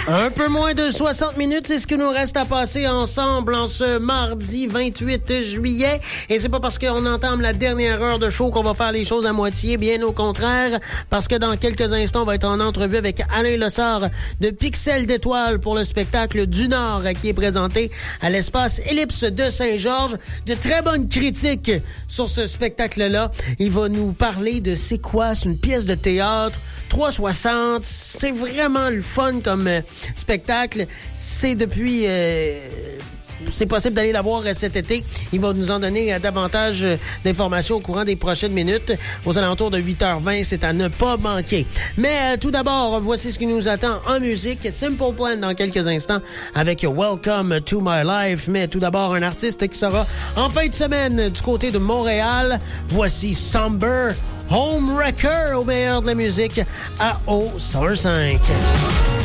Un peu moins de 60 minutes, c'est ce qu'il nous reste à passer ensemble en ce mardi 28 juillet. Et c'est pas parce qu'on entame la dernière heure de show qu'on va faire les choses à moitié, bien au contraire, parce que dans quelques instants, on va être en entrevue avec Alain Lessard de Pixel d'étoiles pour le spectacle du Nord qui est présenté à l'espace Ellipse de Saint-Georges. De très bonnes critiques sur ce spectacle-là. Il va nous parler de c'est quoi, c'est une pièce de théâtre, 360, c'est vraiment le fun comme spectacle. C'est depuis... c'est possible d'aller la voir cet été. Il va nous en donner davantage d'informations au courant des prochaines minutes. Aux alentours de 8h20, c'est à ne pas manquer. Mais tout d'abord, voici ce qui nous attend en musique. Simple Plan dans quelques instants avec Welcome to My Life. Mais tout d'abord, un artiste qui sera en fin de semaine du côté de Montréal. Voici Somber Homewrecker au meilleur de la musique à O105.